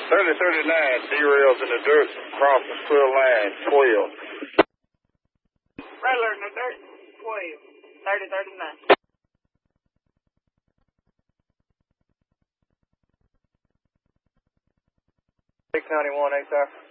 3039, derails in the dirt, crossing square line, 12. Rattler in the dirt, 12, 3039. 691, 8 sir.